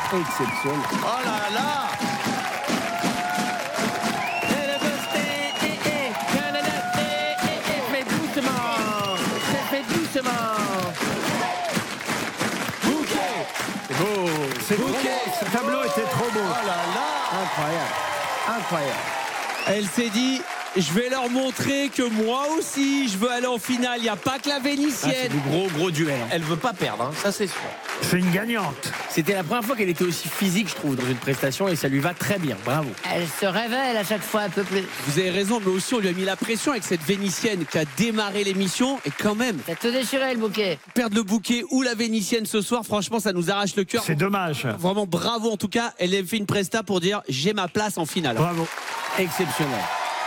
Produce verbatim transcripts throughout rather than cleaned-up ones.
Exceptionnel. Oh là là. Fais doucement. Fais doucement. Bouquet. C'est beau. C'est bouquet. Ce tableau était trop beau. Oh là là. Incroyable. Incroyable. Elle s'est dit, je vais leur montrer que moi aussi, je veux aller en finale. Il n'y a pas que la Ah, c'est Vénitienne. du gros, gros duel. hein. Elle veut pas perdre, hein, ça c'est sûr. C'est une gagnante. C'était la première fois qu'elle était aussi physique, je trouve, dans une prestation, et ça lui va très bien. Bravo. Elle se révèle à chaque fois un peu plus. Vous avez raison, mais aussi on lui a mis la pression avec cette Vénitienne qui a démarré l'émission. Et quand même, T'as tout déchiré le bouquet. perdre le bouquet ou la Vénitienne ce soir, franchement, ça nous arrache le cœur. C'est dommage. Vraiment bravo en tout cas. Elle a fait une presta pour dire j'ai ma place en finale. Bravo. Exceptionnel.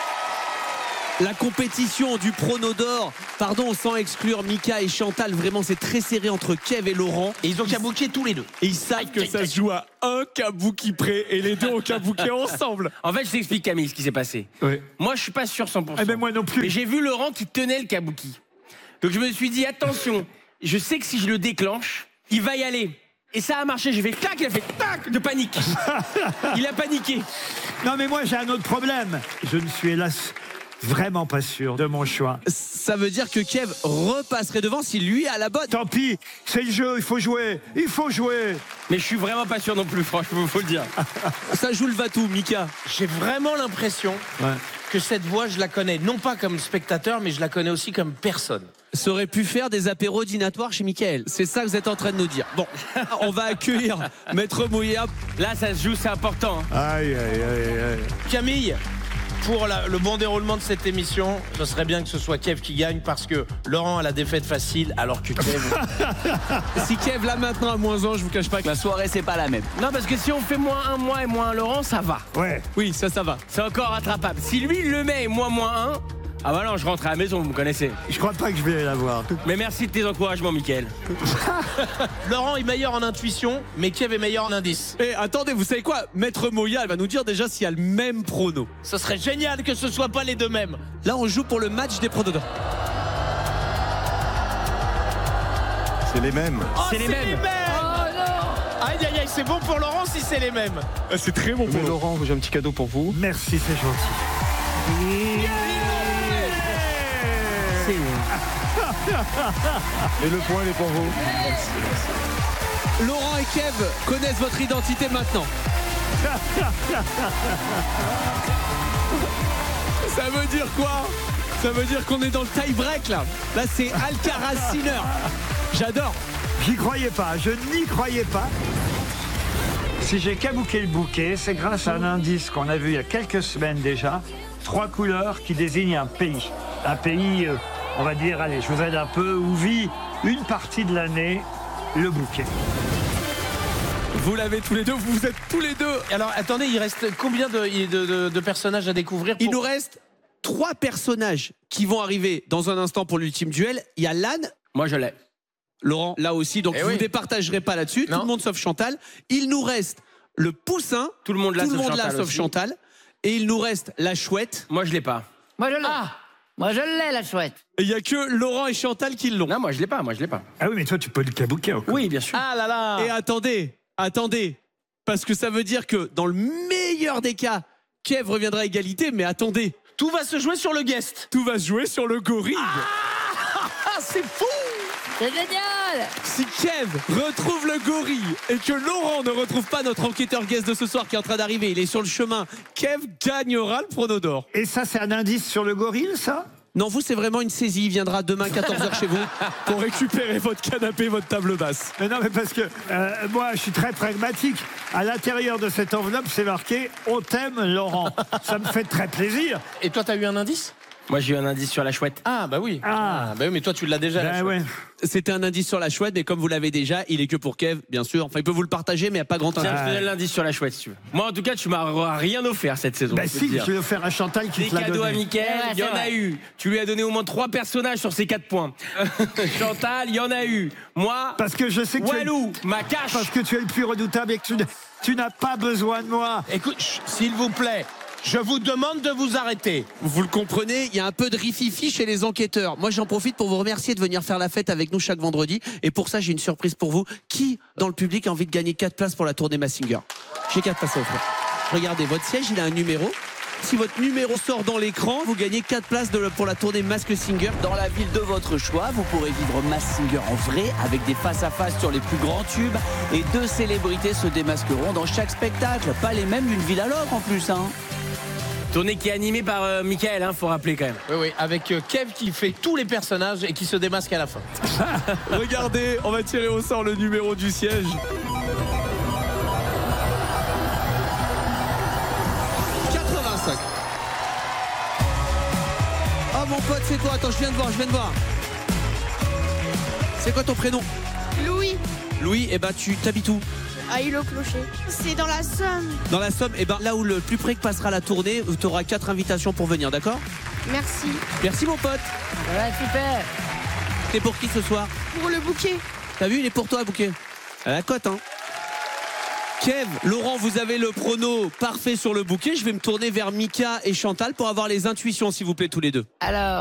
La compétition du prono d'or, pardon, sans exclure Mika et Chantal, vraiment c'est très serré entre Kev et Laurent. Et ils ont kabouké tous les deux. Et ils savent que ça se joue à un kabuki près et les deux ont kabuki ensemble. En fait, je t'explique, Camille, ce qui s'est passé. Oui. Moi, je suis pas sûr cent pour cent. Eh ben moi non plus. Mais j'ai vu Laurent qui tenait le kabuki. Donc je me suis dit, attention, je sais que si je le déclenche, il va y aller. Et ça a marché, j'ai fait tac, il a fait tac de panique. Il a paniqué. Non mais moi j'ai un autre problème. Je ne suis hélas vraiment pas sûr de mon choix. Ça veut dire que Kev repasserait devant si lui a la bonne. Tant pis, c'est le jeu, il faut jouer. Il faut jouer. Mais je suis vraiment pas sûr non plus, franchement, faut le dire. Ça joue le va-tout, Mika. J'ai vraiment l'impression Ouais. que cette voix, je la connais, non pas comme spectateur, mais je la connais aussi comme personne. Ça aurait pu faire des apéros dînatoires chez Mickaël. C'est ça que vous êtes en train de nous dire. Bon, on va accueillir Maître Mouilla. Là, ça se joue, c'est important. hein. Aïe, aïe, aïe, aïe. Camille, pour la- le bon déroulement de cette émission, ce serait bien que ce soit Kev qui gagne parce que Laurent a la défaite facile alors que Kev... Si Kev là maintenant à moins un, je vous cache pas que la soirée c'est pas la même. Non, parce que si on fait moins un, moi et moins un Laurent, ça va. Ouais. Oui, ça, ça va. C'est encore rattrapable. Si lui, il le met et moi, moins un, ah bah non, je rentre à la maison, vous me connaissez. Je crois pas que je vais l'avoir. Mais merci de tes encouragements, Mickaël. Laurent est meilleur en intuition, mais Kev est meilleur en indice. Et attendez, vous savez quoi? Maître Moya, elle va nous dire déjà s'il y a le même prono. Ce serait génial que ce soit pas les deux mêmes. Là, on joue pour le match des pronos d'or. C'est les mêmes. Oh, C'est les mêmes. Aïe aïe aïe, c'est bon pour Laurent si c'est les mêmes. C'est très bon Mais Laurent, j'ai un petit cadeau pour vous. Merci, c'est gentil. Et le point, il est pour vous. Laurent et Kev connaissent votre identité maintenant. Ça veut dire quoi? Ça veut dire qu'on est dans le tie-break là. Là, c'est Alcaraz-Sinner. J'adore. J'y croyais pas, je n'y croyais pas. Si j'ai kabouké le bouquet, c'est grâce à un indice qu'on a vu il y a quelques semaines déjà. Trois couleurs qui désignent un pays. Un pays, euh, on va dire, allez, je vous aide un peu, où vit une partie de l'année le bouquet. Vous l'avez tous les deux, vous êtes tous les deux. Alors attendez, il reste combien de, de, de- de personnages à découvrir pour... Il nous reste trois personnages qui vont arriver dans un instant pour l'ultime duel. Il y a l'âne, Moi, je l'ai. Laurent, là aussi, donc Eh vous ne oui. départagerez pas là-dessus. Tout Non. le monde sauf Chantal. Il nous reste le poussin. Tout le monde là, Tout le sauf monde là Chantal sauf aussi. Chantal. Et il nous reste la chouette. Moi, je l'ai pas. Moi je l'ai. Ah, Moi je l'ai la chouette. Et il n'y a que Laurent et Chantal qui l'ont. Non, moi, je l'ai pas. Moi, je l'ai pas. Ah oui, mais toi, tu peux le kabouker encore. Oui, bien sûr. ah là là. Et attendez, attendez. Parce que ça veut dire que dans le meilleur des cas, Kev reviendra à égalité. Mais attendez, Tout va se jouer sur le guest. tout va se jouer sur le gorille. Ah, c'est fou. C'est génial. Si Kev retrouve le gorille et que Laurent ne retrouve pas notre enquêteur guest de ce soir qui est en train d'arriver, il est sur le chemin, Kev gagnera le prono d'or. Et ça, c'est un indice sur le gorille, ça? Non, vous, c'est vraiment une saisie. Il viendra demain quatorze heures chez vous pour récupérer votre canapé, votre table basse. Mais non, mais parce que euh, moi, je suis très pragmatique. À l'intérieur de cette enveloppe, c'est marqué « On t'aime, Laurent ». Ça me fait très plaisir. Et toi, t'as eu un indice? Moi, j'ai eu un indice sur la chouette. Ah bah oui. Ah. bah oui, mais toi tu l'as déjà. la Ben chouette. ouais. C'était un indice sur la chouette, mais comme vous l'avez déjà, il est que pour Kev, bien sûr. Enfin, il peut vous le partager, mais il n'y a pas grand Tiens, intérêt. je te donne l'indice sur la chouette, si tu veux. Moi, en tout cas, tu m'as rien offert cette saison. Ben je peux te si, dire. je vais faire à Chantal qui Des te l'a cadeaux à donné. Mickaël, Ouais, il y en c'est a vrai. eu. Tu lui as donné au moins trois personnages sur ces quatre points. Chantal, il y en a eu. Moi, Parce que je sais que tu es, Walou, ma cache. parce que tu es le plus redoutable et que tu, n- tu n'as pas besoin de moi. Écoute, chut, s'il vous plaît, Je vous demande de vous arrêter. Vous le comprenez, il y a un peu de rififi chez les enquêteurs. Moi, j'en profite pour vous remercier de venir faire la fête avec nous chaque vendredi. Et pour ça, j'ai une surprise pour vous. Qui, dans le public, a envie de gagner quatre places pour la tournée Mask Singer? J'ai quatre places à offrir. Regardez, votre siège, il a un numéro. Si votre numéro sort dans l'écran, vous gagnez quatre places de, pour la tournée Mask Singer. Dans la ville de votre choix, vous pourrez vivre Mask Singer en vrai avec des face-à-face sur les plus grands tubes et deux célébrités se démasqueront dans chaque spectacle. Pas les mêmes d'une ville à l'autre en plus. Hein. Tournée qui est animée par euh, Michael, hein, faut rappeler quand même. Oui, oui, avec euh, Kev qui fait tous les personnages et qui se démasque à la fin. Regardez, on va tirer au sort le numéro du siège. quatre-vingt-cinq. Oh mon pote, c'est toi? Attends, je viens de voir, je viens de voir. C'est quoi ton prénom? Louis, Louis, eh ben tu t'habites où? à Île-au-Clocher. C'est dans la Somme. Dans la Somme, eh ben là où le plus près que passera la tournée, tu auras quatre invitations pour venir, d'accord? Merci. Merci mon pote. Ouais, super. T'es pour qui ce soir? Pour le bouquet. T'as vu, il est pour toi, bouquet. À la cote, hein. Kev, Laurent, vous avez le prono parfait sur le bouquet. Je vais me tourner vers Mika et Chantal pour avoir les intuitions, s'il vous plaît, tous les deux. Alors.